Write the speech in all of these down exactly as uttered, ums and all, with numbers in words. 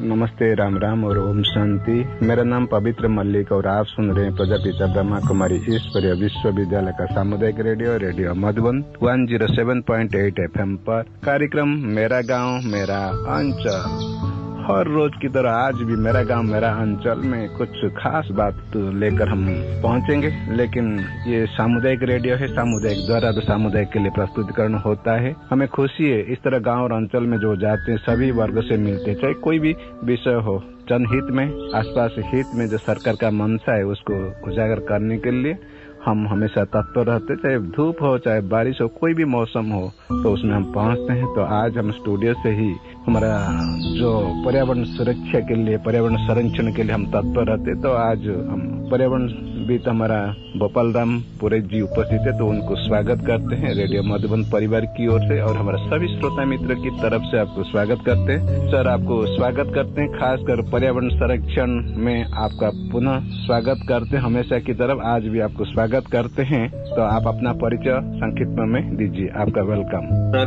नमस्ते, राम राम और ओम शांति। मेरा नाम पवित्र मल्लिक और आप सुन रहे हैं प्रजापिता ब्रह्मा कुमारी ईश्वरीय विश्वविद्यालय का सामुदायिक रेडियो रेडियो मधुबन एक सौ सात पॉइंट आठ एफएम पर कार्यक्रम मेरा गांव मेरा अंचल। हर रोज की तरह आज भी मेरा गांव मेरा अंचल में कुछ खास बात लेकर हम पहुंचेंगे, लेकिन ये सामुदायिक रेडियो है, सामुदायिक द्वारा तो सामुदायिक के लिए प्रस्तुतिकरण होता है। हमें खुशी है इस तरह गांव और अंचल में जो जाते हैं सभी वर्ग से मिलते हैं, चाहे कोई भी विषय हो, जनहित में आसपास हित में जो सरकार का मंशा है उसको उजागर करने के लिए हम हमेशा तत्पर रहते, चाहे धूप हो चाहे बारिश हो, कोई भी मौसम हो तो उसमें हम पहुंचते हैं। तो आज हम स्टूडियो से ही हमारा जो पर्यावरण सुरक्षा के लिए, पर्यावरण संरक्षण के लिए हम तत्पर रहते, तो आज हम पर्यावरण बीत हमारा गोपाल राम पुरेश जी उपस्थित है, तो उनको स्वागत करते हैं रेडियो मधुबन परिवार की ओर से और हमारा सभी श्रोता मित्र की तरफ से आपको स्वागत करते हैं। सर, आपको स्वागत करते हैं, खासकर पर्यावरण संरक्षण में आपका पुनः स्वागत करते हैं हमेशा की तरफ, आज भी आपको स्वागत करते हैं। तो आप अपना परिचय संक्षिप्त में दीजिए, आपका वेलकम। सर,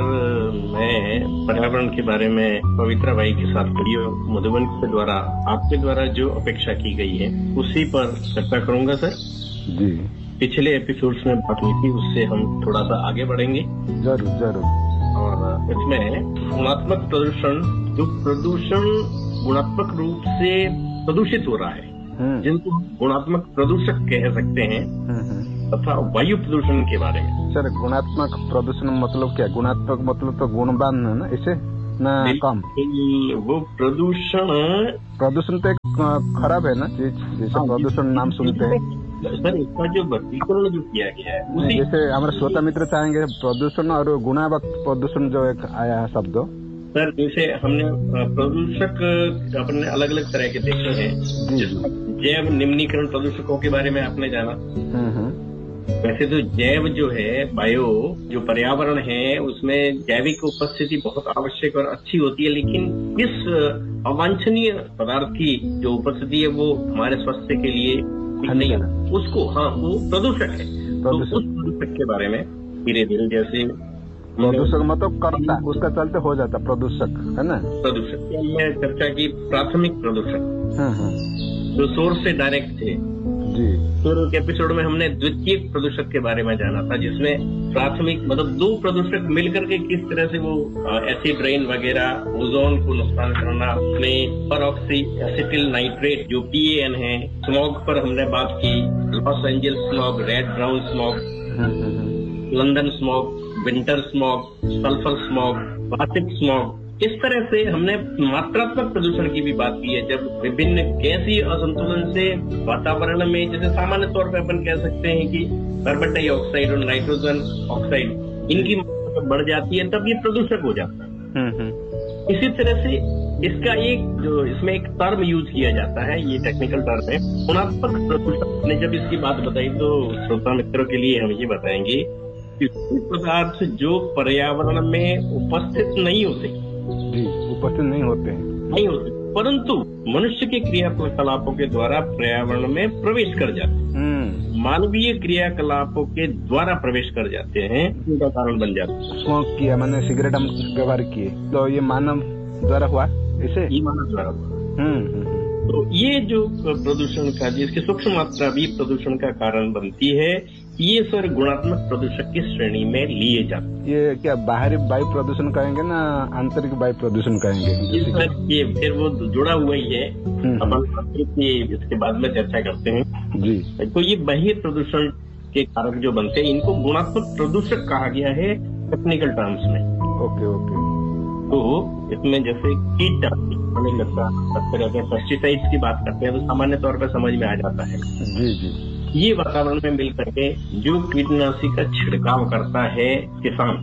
मैं पर्यावरण के बारे में पवित्रा भाई के साथ रेडियो मधुबन के द्वारा आपके द्वारा जो अपेक्षा की गई है उसी पर चर्चा करूंगा सर जी। पिछले एपिसोड्स में बात हुई थी, उससे हम थोड़ा सा आगे बढ़ेंगे। जरूर जरूर। और इसमें गुणात्मक प्रदूषण, जो प्रदूषण गुणात्मक रूप से प्रदूषित हो रहा है, जिनको गुणात्मक प्रदूषक कह सकते हैं, तथा वायु प्रदूषण के बारे में। सर, गुणात्मक प्रदूषण मतलब क्या? गुणात्मक मतलब तो गुणवान है ना, इसे ना कम? वो प्रदूषण प्रदूषण तो एक खराब है ना चीज, जैसे प्रदूषण नाम सुनते हैं सर। इसका जो वर्गीकरण जो किया गया है उसी... जैसे हमारे श्रोता मित्र चाहेंगे प्रदूषण और गुणात्मक प्रदूषण जो एक आया है शब्द सर, जैसे हमने प्रदूषक अपने अलग अलग तरह के देखे हैं। जैव निम्नीकरण प्रदूषकों के बारे में आपने जाना। वैसे तो जैव जो है, बायो जो पर्यावरण है, उसमें जैविक उपस्थिति बहुत आवश्यक और अच्छी होती है, लेकिन इस अवांछनीय पदार्थ की जो उपस्थिति है वो हमारे स्वास्थ्य के लिए नहीं है, उसको हाँ वो प्रदूषक है। तो उस प्रदूषक के बारे में धीरे धीरे, जैसे प्रदूषक मतलब करता, उसका चलते हो जाता प्रदूषक, है ना? प्रदूषक की हमने चर्चा की, प्राथमिक प्रदूषक जो सोर्स से डायरेक्ट थे जी। फिर एक एपिसोड में हमने द्वितीय प्रदूषक के बारे में जाना था, जिसमें प्राथमिक मतलब दो प्रदूषक मिलकर के किस तरह से वो एसिड रेन वगैरह, ओजोन को नुकसान करना, में परऑक्सी एसिटिल नाइट्रेट जो पी ए एन है, स्मॉग पर हमने बात की, Los Angeles smog, red brown smog, London smog, winter smog, sulphur smog, plastic smog. इस तरह से हमने मात्रात्मक प्रदूषण की भी बात की है, जब विभिन्न गैसीय असंतुलन से वातावरण में, जैसे सामान्य तौर पर अपन कह सकते हैं कि कार्बन डाइऑक्साइड और नाइट्रोजन ऑक्साइड, इनकी मात्रा बढ़ जाती है, तब ये प्रदूषक हो जाता है। इसी तरह से इसका एक जो इसमें एक टर्म यूज किया जाता है, ये टेक्निकल टर्म है गुणात्मक प्रदूषण। ने जब इसकी बात बताई तो श्रोता मित्रों के लिए हम ये बताएंगे कि पदार्थ जो पर्यावरण में उपस्थित नहीं होते जी, उपस्थित नहीं होते हैं नहीं होते परंतु मनुष्य के क्रियाकलापों के द्वारा पर्यावरण में प्रवेश कर जाते हैं, मानवीय क्रियाकलापों के द्वारा प्रवेश कर जाते हैं, इनका कारण बन जाते हैं। स्मोक किया, मैंने सिगरेट हम व्यवहार किए, तो ये मानव द्वारा हुआ, इसे ये मानव द्वारा हुआ। तो ये जो प्रदूषण का, जिसकी सूक्ष्म मात्रा भी प्रदूषण का कारण बनती है, ये सर गुणात्मक प्रदूषक की श्रेणी में लिए जाते हैं। ये क्या बाहरी वायु प्रदूषण कहेंगे ना आंतरिक वायु प्रदूषण कहेंगे? ये फिर वो जुड़ा हुआ ही है, अपन इसके बाद में चर्चा करते हैं जी। तो ये बाह्य प्रदूषण के कारक जो बनते हैं, इनको गुणात्मक प्रदूषक कहा गया है टेक्निकल टर्म्स में। Okay okay. तो इसमें जैसे कीट पेस्टिसाइड्स की बात करते हैं तो सामान्य तौर पर समझ में आ जाता है जी जी। ये वातावरण में मिल करके जो कीटनाशी का छिड़काव करता है किसान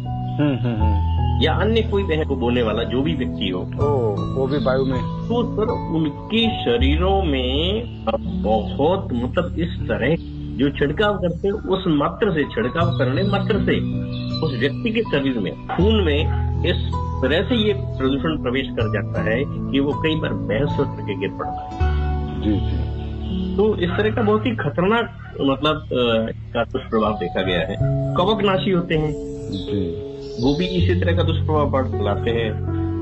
या अन्य कोई बहन को बोने वाला जो भी व्यक्ति हो, ओ, वो भी वायु में, तो सर उनके शरीरों में बहुत मतलब इस तरह जो छिड़काव करते हैं, उस मात्र से छिड़काव करने मात्र से उस व्यक्ति के शरीर में, खून में इस तरह से ये प्रदूषण प्रवेश कर जाता है कि वो कई बार बेहोश होकर के गिर पड़ता है जी जी। तो इस तरह का बहुत ही खतरनाक मतलब का दुष्प्रभाव देखा गया है। कवकनाशी होते हैं जी, वो भी इसी तरह का दुष्प्रभाव बढ़ाते हैं।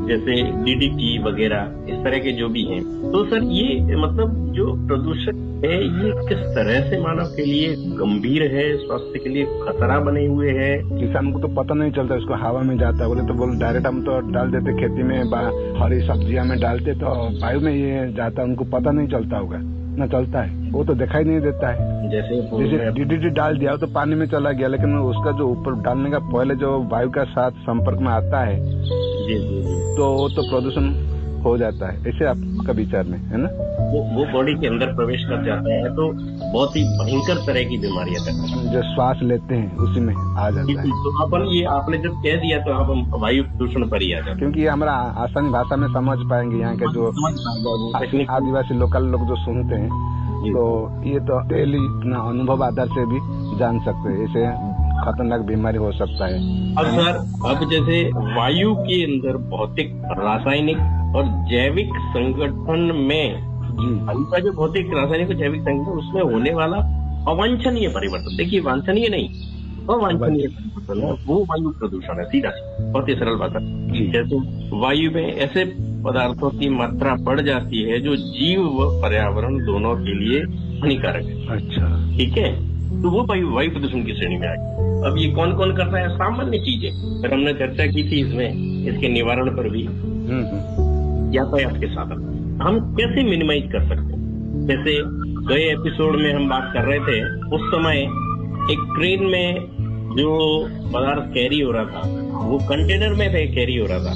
जैसे डीडीटी वगैरह इस तरह के जो भी हैं। तो सर ये मतलब जो प्रदूषण है ये किस तरह से मानव के लिए गंभीर है, स्वास्थ्य के लिए खतरा बने हुए है? किसान को तो पता नहीं चलता, उसको हवा में जाता है, बोले तो बोल डायरेक्ट हम तो डाल देते खेती में, हरी सब्जियां में डालते तो वायु में ये जाता, उनको पता नहीं चलता होगा ना, चलता है वो तो दिखाई नहीं देता है। जैसे जैसे डीडीटी डाल दिया तो पानी में चला गया, लेकिन उसका जो ऊपर डालने का पहले जो वायु का साथ संपर्क में आता है जी जी तो वो तो प्रदूषण हो जाता है। ऐसे आपका विचार में है ना, वो वो बॉडी के अंदर प्रवेश कर जाता है तो बहुत ही भयंकर तरह की बीमारियां करता है, जो श्वास लेते हैं उसी में आ जाता है। तो अपन ये आपने जब कह दिया तो अब हम वायु प्रदूषण पर ही आ जाते, क्योंकि हमारा आसानी भाषा में समझ पाएंगे यहाँ के जो आदिवासी लोकल लोग जो सुनते हैं, तो ये तो डेली अनुभव आधार से भी जान सकते हैं ऐसे खतरनाक बीमारी हो सकता है। अब सर अब जैसे वायु के अंदर भौतिक, रासायनिक और जैविक संगठन में वायु का जो भौतिक, रासायनिक और जैविक संगठन उसमें होने वाला अवांछनीय परिवर्तन, देखिए वांछनीय नहीं अवांछनीय परिवर्तन है, वो वायु प्रदूषण है सीधा, बहुत ही सरल बात है। जैसे वायु में ऐसे पदार्थों की मात्रा बढ़ जाती है जो जीव व पर्यावरण दोनों के लिए हानिकारक है। अच्छा, ठीक है, तो वो वायु वायु प्रदूषण की श्रेणी में आ गई। अब ये कौन कौन करता है? सामान्य चीजें, फिर हमने चर्चा की थी इसमें, इसके निवारण पर भी। यातायात के साधन हम कैसे मिनिमाइज कर सकते हैं? जैसे गए एपिसोड में हम बात कर रहे थे, उस समय एक ट्रेन में जो पदार्थ कैरी हो रहा था वो कंटेनर में कैरी हो रहा था,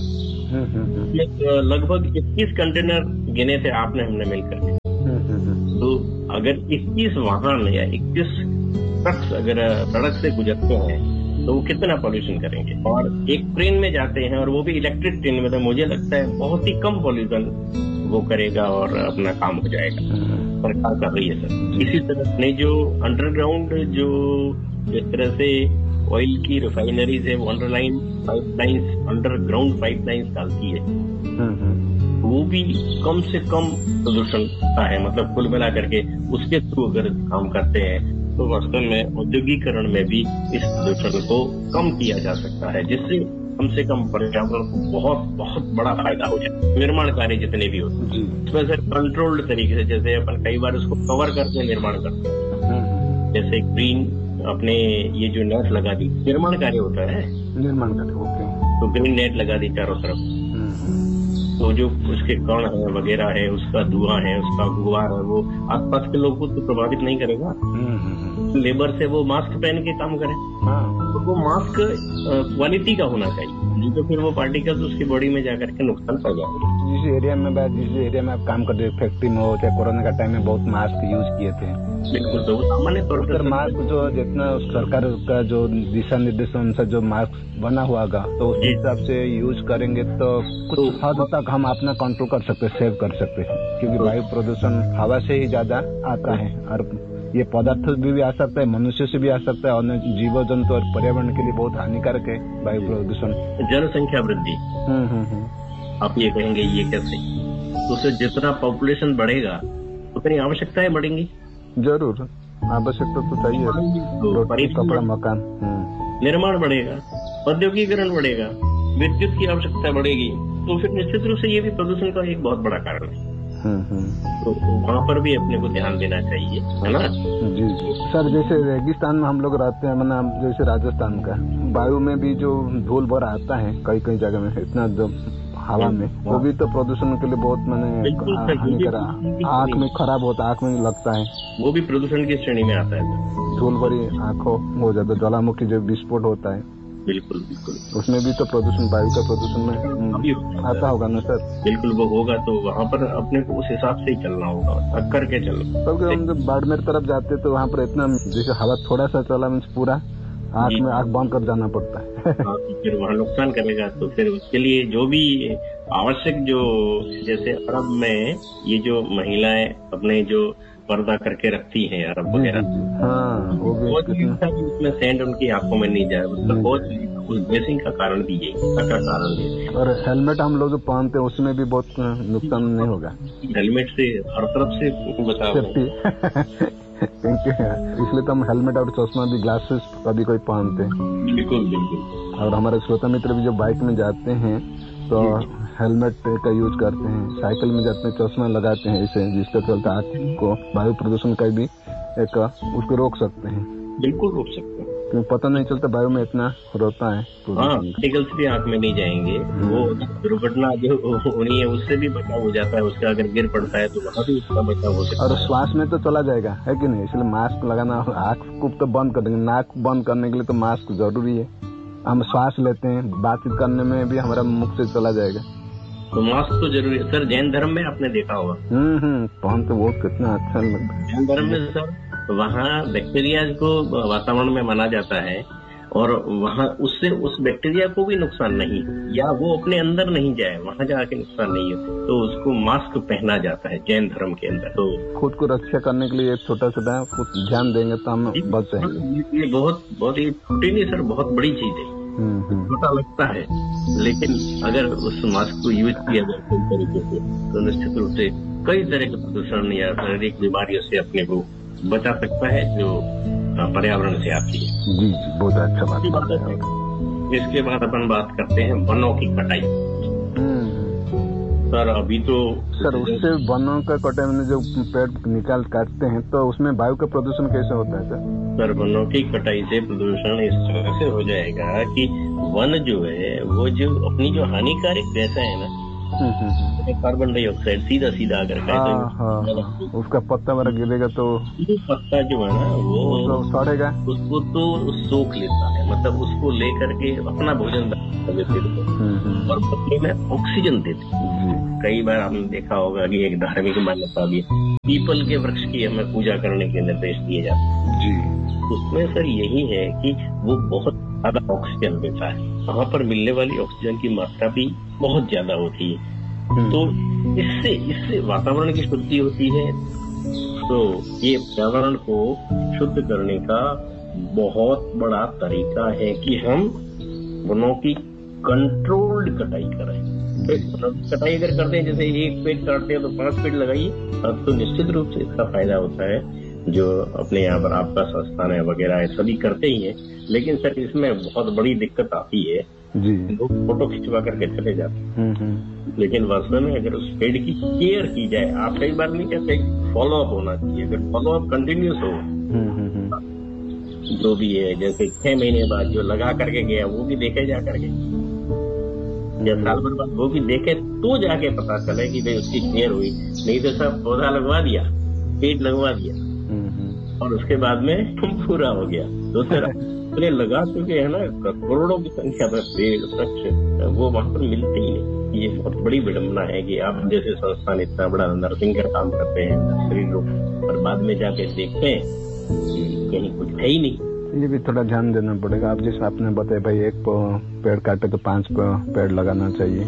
लगभग इक्कीस कंटेनर गिने थे आपने हमने मिलकर। तो अगर इक्कीस वाहन या इक्कीस ट्रक्स अगर सड़क से गुजरते हैं तो वो कितना पॉल्यूशन करेंगे, और एक ट्रेन में जाते हैं और वो भी इलेक्ट्रिक ट्रेन में, तो मुझे लगता है बहुत ही कम पॉल्यूशन वो करेगा और अपना काम हो जाएगा। सरकार कर रही है सर। इसी तरह ने जो अंडरग्राउंड जो जिस तरह से ऑयल की रिफाइनरीज है वो अंडरलाइन पाइपलाइंस, अंडरग्राउंड पाइपलाइंस डालती है, वो भी कम से कम प्रदूषण का है। मतलब कुल मिला करके उसके थ्रू अगर काम करते हैं तो वास्तव में औद्योगिकरण में भी इस प्रदूषण को कम किया जा सकता है, जिससे कम से कम पर्यावरण को बहुत बहुत बड़ा फायदा हो जाए। निर्माण कार्य जितने भी होते हैं उसमें से कंट्रोल्ड तरीके से, जैसे अपन कई बार उसको कवर करते हैं, निर्माण करते हैं, जैसे ग्रीन अपने ये जो नेट लगा दी, निर्माण कार्य होता है, निर्माण कार्य ओके, तो ग्रीन नेट लगा दी चारों तरफ, तो जो उसके कण है वगैरह है, उसका धुआं है, उसका गुबार है, वो आसपास के लोगों को तो प्रभावित नहीं करेगा। लेबर से वो मास्क पहन के काम करें, तो वो मास्क क्वालिटी का होना चाहिए, नहीं तो फिर वो पार्टिकल्स उसकी बॉडी में जाकर के नुकसान पहुंचाएंगे। जिस एरिया में जिस एरिया में आप काम करते, फैक्ट्री में हो चाहे कोरोना का टाइम में बहुत मास्क यूज किए थे। बिल्कुल, तो सामान्य तौर पर मास्क जो जितना सरकार का जो दिशा निर्देश अनुसार जो मास्क बना हुआ होगा तो उस हिसाब से यूज करेंगे तो कुछ हद तक हम अपना कंट्रोल कर सकते, सेव कर सकते हैं, क्योंकि वायु प्रदूषण हवा से ही ज्यादा आता है और ये पदार्थ भी, भी आ सकता है, मनुष्य से भी आ सकता है, और जीव जंतु और पर्यावरण के लिए बहुत हानिकारक है वायु प्रदूषण। जनसंख्या वृद्धि, आप ये कहेंगे ये कैसे? तो उससे जितना पॉपुलेशन बढ़ेगा उतनी आवश्यकताएं बढ़ेंगी। जरूर, आवश्यकता तो चाहिए, रोटी कपड़ा मकान, निर्माण बढ़ेगा, औद्योगिकरण बढ़ेगा, विद्युत की आवश्यकता बढ़ेगी, तो फिर निश्चित रूप से ये भी प्रदूषण का एक बहुत बड़ा कारण है। तो वहाँ पर भी अपने को ध्यान देना चाहिए, है ना? जी जी सर, जैसे रेगिस्तान में हम लोग रहते हैं, मतलब जैसे राजस्थान का वायु में भी जो धूल भरा आता है कई कई जगह में, इतना जो हवा में, वो भी तो प्रदूषण के लिए बहुत मैंने हानिकारक, आँख में खराब होता है, आँख में लगता है, वो भी प्रदूषण की श्रेणी में आता है। धूल भरी आँखों हो जाता है, ज्वालामुखी जो विस्फोट होता है, बिल्कुल बिल्कुल, उसमें भी तो प्रदूषण, वायु का प्रदूषण में आता होगा ना सर? बिल्कुल, वो होगा, तो वहाँ पर अपने को उस हिसाब से ही चलना होगा, थक करके चलना। क्योंकि हम जब बाड़मेर तरफ जाते तो वहाँ पर इतना जैसे हवा थोड़ा सा चला मीन्स पूरा आँख में आँख बंद कर जाना पड़ता है। फिर वहाँ नुकसान करेगा, तो फिर उसके लिए जो भी आवश्यक, जो जैसे अरब में ये जो महिलाएं अपने जो पर्दा करके रखती हैं अरब वगैरह, हाँ, वो भी उसमें सैंड उनकी आंखों में नहीं जाए, उसका बहुत उस ड्रेसिंग का कारण भी यही का कारण है। और हेलमेट हम लोग जो पहनते हैं उसमें भी बहुत नुकसान नहीं होगा, हेलमेट से हर तरफ से बचाव सेफ्टी इसलिए तो हम हेलमेट और चश्मा भी, ग्लासेस कभी कोई पहनते हैं। बिल्कुल बिल्कुल। और हमारे श्रोता मित्र भी जो बाइक में जाते हैं तो हेलमेट का यूज करते हैं, साइकिल में जाते हैं चश्मा लगाते हैं, इसे जिसके चलते आँख को वायु प्रदूषण का भी एक उसको रोक सकते हैं। बिल्कुल रोक सकते हैं, क्योंकि पता नहीं चलता वायु में इतना होता है। हाँ, पार्टिकल्स भी आँख में नहीं जाएंगे, वो दुर्घटना जो होनी है उससे भी बचाव हो जाता है, उसका अगर गिर पड़ता है तो वहाँ भी उसका बचाव हो सकता है। और श्वास में तो चला जाएगा, है कि नहीं? इसलिए मास्क लगाना, आँख को तो बंद कर देंगे, नाक बंद करने के लिए तो मास्क जरूरी है। हम श्वास लेते हैं, बातचीत करने में भी हमारा मुख से चला जाएगा, तो मास्क तो जरूरी है। सर जैन धर्म में आपने देखा होगा, हम्म हम्म पहन तो बहुत कितना अच्छा लगता है। जैन धर्म में सर वहाँ बैक्टीरिया को वातावरण में माना जाता है, और वहाँ उससे उस बैक्टीरिया को भी नुकसान नहीं, या वो अपने अंदर नहीं जाए, वहाँ जाके नुकसान नहीं हो, तो उसको मास्क पहना जाता है जैन धर्म के अंदर। तो खुद को रक्षा करने के लिए छोटा छोटा कुछ ध्यान देंगे तो हम बच जाएंगे। ये बहुत बहुत ही छोटी नहीं सर, बहुत बड़ी चीज है। छोटा लगता है, लेकिन अगर उस मास्क को यूज किया जाए सही तरीके से तो निश्चित रूप से कई तरह के प्रदूषण या शारीरिक बीमारियों से अपने को बचा सकता है जो पर्यावरण से आती है। जी जी, बहुत अच्छा बात है। इसके बाद अपन बात करते हैं वनों की कटाई। सर अभी तो सर उससे वनों का कटाई में जो पेड़ निकाल काटते हैं तो उसमें वायु का प्रदूषण कैसे होता है सर? सर वनों की कटाई से प्रदूषण इस तरह से हो जाएगा कि वन जो है वो जो अपनी जो हानिकारक गैसें है ना, कार्बन डाइऑक्साइड सीधा सीधा अगर कहते उसका पत्ता वगैरह गिरेगा तो पत्ता जो है ना वो सड़ेगा, उसको तो सोख लेता है, मतलब उसको लेकर के अपना भोजन और पत्ते में ऑक्सीजन देते। कई बार आपने देखा होगा कि एक धार्मिक मान्यता भी पीपल के वृक्ष की हमें पूजा करने के निर्देश दिए जाते हैं। उसमें सर यही है कि वो बहुत ज्यादा ऑक्सीजन देता है, वहाँ पर मिलने वाली ऑक्सीजन की मात्रा भी बहुत ज्यादा होती है, तो इससे इससे वातावरण की शुद्धि होती है। तो ये पर्यावरण को शुद्ध करने का बहुत बड़ा तरीका है कि हम वनों की कंट्रोल्ड कटाई करें। कटाई अगर करते हैं, जैसे एक पेड़ काटते हैं तो पांच पेड़ लगाइए, अब तो निश्चित रूप से इसका फायदा होता है। जो अपने यहाँ पर आपका संस्थान है वगैरह है सभी करते ही हैं, लेकिन सर इसमें बहुत बड़ी दिक्कत आती है, लोग फोटो खिंचवा करके चले जाते हैं, लेकिन वास्तव में अगर उस पेड़ की केयर की जाए, आप कई बार नहीं कहते फॉलो अप होना चाहिए, अगर फॉलो अप कंटिन्यूस हो जो भी है, जैसे छह महीने बाद जो लगा करके गया वो भी देखे जा करके, या साल भर बाद वो भी देखे तो जाके पता चले कि भाई उसकी केयर हुई, नहीं तो सब पौधा लगवा दिया, पेड़ लगवा दिया और उसके बाद में पूरा हो गया। तो सर अपने लगा चुके हैं ना करोड़ों की संख्या में पेड़ वृक्ष, वो वहाँ पर मिलते ही नहीं। ये बहुत बड़ी विडम्बना है कि आप जैसे संस्थान इतना बड़ा नर्सिंग का काम करते हैं शरीर रोग, और बाद में जाके देखते हैं कहीं कुछ है ही नहीं। ये भी थोड़ा ध्यान देना पड़ेगा। आप जैसे आपने बताया भाई एक पेड़ काटे तो पांच पेड़ लगाना चाहिए,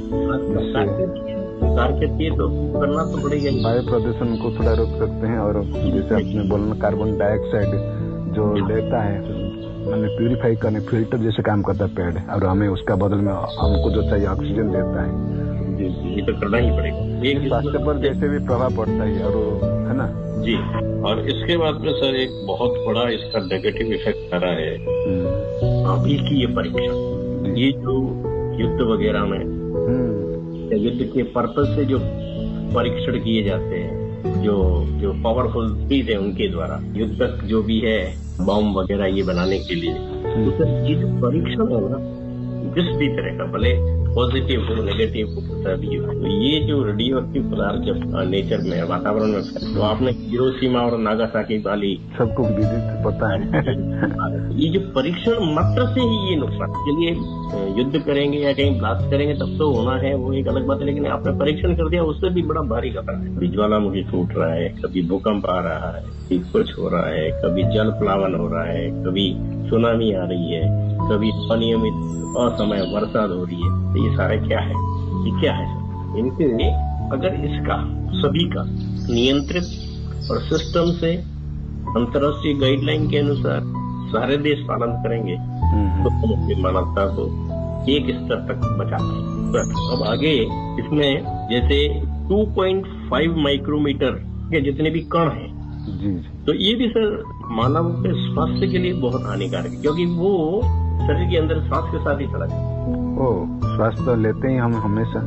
तो करना तो पड़ेगा। वायु प्रदूषण को थोड़ा रोक सकते हैं, और जैसे आपने बोला कार्बन डाइऑक्साइड जो लेता है मैंने प्यूरिफाई करने फिल्टर जैसे काम करता है पेड़, और हमें उसका बदल में हमको जो चाहिए ऑक्सीजन देता है। ये तो करना ही पड़ेगा, स्वास्थ्य पर जैसे भी प्रभाव पड़ता है, और है ना जी। और इसके बाद में सर एक बहुत बड़ा इसका नेगेटिव इफेक्ट आ रहा है अभी की ये परीक्षा, ये जो युद्ध वगैरह में युद्ध के पर्पज से जो परीक्षण किए जाते हैं, जो जो पावरफुल चीज है उनके द्वारा युद्धक जो भी है बम वगैरह ये बनाने के लिए, तो ये जो परीक्षण है ना जिस भी तरह का, भले पॉजिटिव हो नेगेटिव हो सभी, तो ये जो रेडियो एक्टिव पदार्थ जब नेचर में वातावरण में, तो आपने हिरोशिमा और नागासाकी वाली सबको विदित पता है ये जो परीक्षण मात्र से ही ये नुकसान के लिए युद्ध करेंगे या कहीं ब्लास्ट करेंगे तब तो होना है, वो एक अलग बात है, लेकिन आपने परीक्षण कर दिया उससे भी बड़ा भारी खतरा है। कभी ज्वालामुखी टूट रहा है, कभी भूकंप आ रहा है, कभी कुछ हो रहा है, कभी जल प्लावन हो रहा है, कभी सुनामी आ रही है, कभी अनियमित असमय बरसात हो रही है। तो ये सारे क्या है, ये क्या है सर? इनके लिए अगर इसका सभी का नियंत्रित और सिस्टम से अंतर्राष्ट्रीय गाइडलाइन के अनुसार सारे देश पालन करेंगे तो हम मानवता को एक स्तर तक बचा पाएंगे। अब आगे इसमें जैसे टू पॉइंट फाइव माइक्रोमीटर के जितने भी कण हैं, तो ये भी सर मानव के स्वास्थ्य के लिए बहुत हानिकारक है, क्योंकि वो शरीर के अंदर सांस के साथ ही चला जाता है। ओ, स्वास्थ्य लेते ही हम हमेशा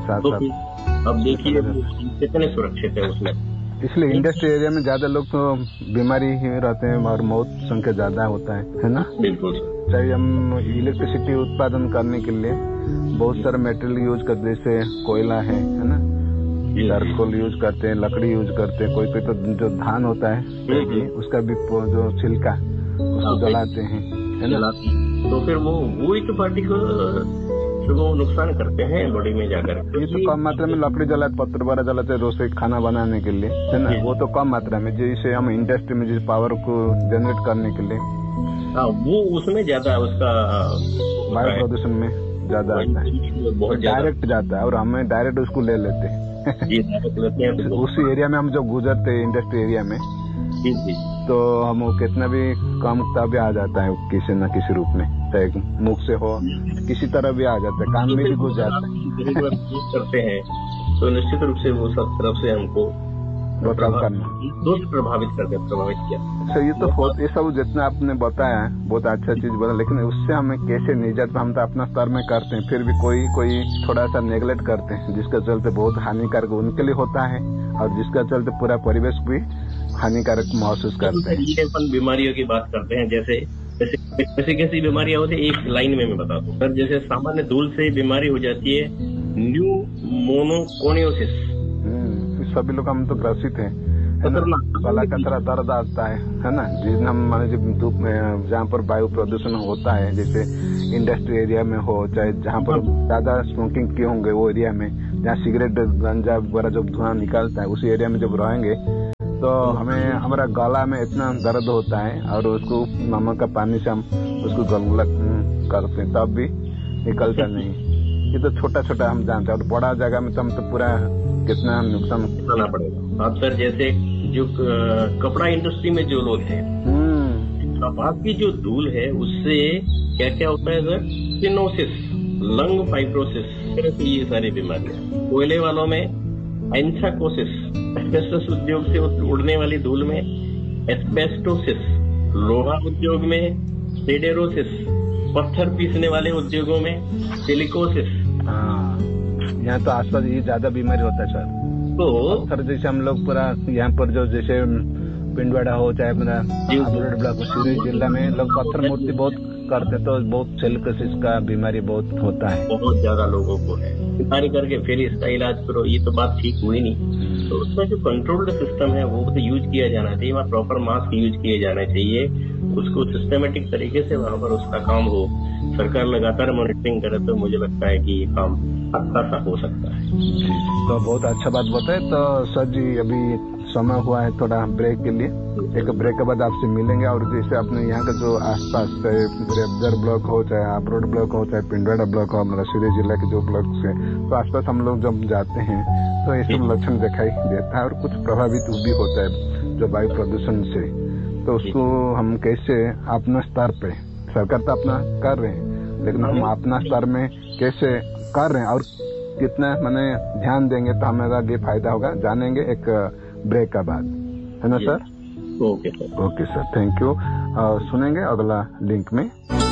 साथ तो साथ। अब देखिए कितने सुरक्षित है उसमें। इसलिए इंडस्ट्री एरिया में ज्यादा लोग तो बीमारी ही रहते हैं और मौत संख्या ज्यादा होता है, है ना। बिल्कुल। चाहे हम इलेक्ट्रिसिटी उत्पादन करने के लिए बहुत सारे मटेरियल यूज करते, जैसे कोयला है है ना, चारकोल यूज करते हैं, लकड़ी यूज करते हैं, कोई कोई तो जो धान होता है उसका भी जो छिलका उसको जलाते हैं, है ना। तो फिर वो वही तो पार्टिकल वो नुकसान करते हैं बॉडी में जाकर। ये तो कम मात्रा में लकड़ी जलाते, पत्थर वगैरह जलाते हैं रोसे खाना बनाने के लिए, है ना। वो तो कम मात्रा में, जैसे हम इंडस्ट्री में जिस पावर को जनरेट करने के लिए, हाँ वो उसमें ज्यादा उसका वायु प्रदूषण में ज्यादा आता है, बहुत डायरेक्ट जाता है और हमें डायरेक्ट उसको ले लेते हैं। उसी एरिया में हम जो गुजरते हैं इंडस्ट्री एरिया में, तो हम कितना भी कम तब आ जाता है किसी न किसी रूप में, चाहे मुख से हो किसी तरह भी आ जाता है, काम में भी घुस जाता है करते हैं। तो निश्चित रूप से वो सब तरफ से हमको बचाव करना, दोस्त प्रभावित करते प्रभावित किया। अच्छा, ये तो ये सब जितना आपने बताया बहुत अच्छा चीज बता, लेकिन उससे हमें कैसे निजात, हम तो अपना स्तर में करते हैं, फिर भी कोई कोई थोड़ा सा नेग्लेक्ट करते हैं, जिसका चलते बहुत हानिकारक उनके लिए होता है और जिसका चलते पूरा परिवेश भी हानिकारक महसूस करते हैं। ये अपन बीमारियों की बात करते हैं, जैसे जैसे कैसी कैसी बीमारियां होती है, एक लाइन में मैं बता दूं सर। जैसे सामान्य धूल से बीमारी हो जाती है न्यूमोकोनियोसिस, सभी लोग हम तो ग्रसित हैं, गला का थोड़ा दर्द आता है, है ना। जिस हम मान लीजिए धूप में जहाँ पर वायु प्रदूषण होता है, जैसे इंडस्ट्री एरिया में हो, चाहे जहाँ पर ज्यादा स्मोकिंग किए होंगे वो एरिया में, जहाँ सिगरेट गांजा वगैरह जो धुआं निकलता है, उसी एरिया में जब रहेंगे तो हमें हमारा गला में इतना दर्द होता है और उसको नमक का पानी से हम उसको गलगला करते हैं तब भी निकलता नहीं। ये तो छोटा छोटा हम जानते हैं, और बड़ा जगह में तो हम तो पूरा कितना नुकसान उठाना पड़ेगा। अब सर जैसे जो कपड़ा इंडस्ट्री में जो लोग हैं, कपास की जो धूल है उससे क्या क्या होता है सर, स्टेनोसिस, लंग फाइब्रोसिस, ये सारी बीमारियां। कोयले वालों में एंथ्राकोसिस, एस्बेस्टस उद्योग से उड़ने वाली धूल में एस्बेस्टोसिस, लोहा उद्योग में सिडेरोसिस, पत्थर पीसने वाले उद्योगों में सिलिकोसिस। हाँ, यहाँ तो आसपास ये ज्यादा बीमारी होता है सर। तो पत्थर जैसे हम लोग पूरा यहाँ पर जो जैसे पिंडवाड़ा हो चाहे मेरा ब्लॉक सीरी जिला में लोग पत्थर मूर्ति बहुत करते, तो बहुत सिलिकोसिस का बीमारी बहुत होता है, बहुत ज्यादा लोगों को है। बीमारी करके फिर इसका इलाज करो, ये तो बात ठीक हुई नहीं। तो उसका जो कंट्रोल्ड सिस्टम है वो तो यूज किया जाना चाहिए, वहाँ प्रॉपर मास्क यूज किए जाने चाहिए, उसको सिस्टमेटिक तरीके से वहाँ पर उसका काम हो, सरकार लगातार मॉनिटरिंग करे तो मुझे लगता है कि ये काम अच्छा सा हो सकता है। तो बहुत अच्छा बात बताए। तो सर जी अभी समय हुआ है थोड़ा ब्रेक के लिए, एक ब्रेक के बाद आपसे मिलेंगे। और जैसे अपने यहाँ का जो आसपास चाहे रेबदर ब्लॉक हो, चाहे आबरोड ब्लॉक हो, चाहे पिंडवाड़ा ब्लॉक हो, हमारा सीधी जिला के जो ब्लॉक है, तो आसपास हम लोग जब जाते हैं तो ये सब लक्षण दिखाई देता है और कुछ प्रभावित भी होता है जो वायु प्रदूषण से। तो उसको हम कैसे अपना स्तर पे, सरकार तो अपना कर रहे हैं, लेकिन हम अपना स्तर में कैसे कर रहे हैं और कितना मैंने ध्यान देंगे तो हमें आगे फायदा होगा, जानेंगे एक ब्रेक के बाद, है ना sir. Okay sir. Okay sir, thank you. सुनेंगे अगला लिंक में।